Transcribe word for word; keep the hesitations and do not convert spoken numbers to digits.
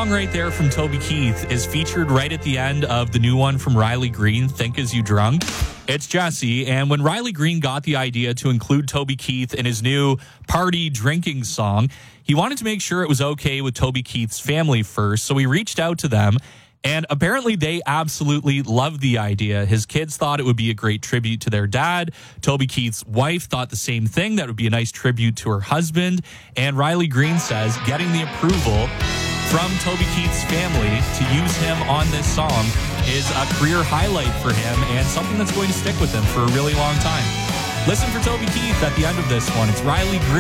song right there from Toby Keith is featured right at the end of the new one from Riley Green, Think As You Drunk. It's Jesse, and when Riley Green got the idea to include Toby Keith in his new party drinking song, he wanted to make sure it was okay with Toby Keith's family first, so he reached out to them, and apparently they absolutely loved the idea. His kids thought it would be a great tribute to their dad. Toby Keith's wife thought the same thing, that it would be a nice tribute to her husband, and Riley Green says getting the approval from Toby Keith's family to use him on this song is a career highlight for him and something that's going to stick with him for a really long time. Listen for Toby Keith at the end of this one. It's Riley Green.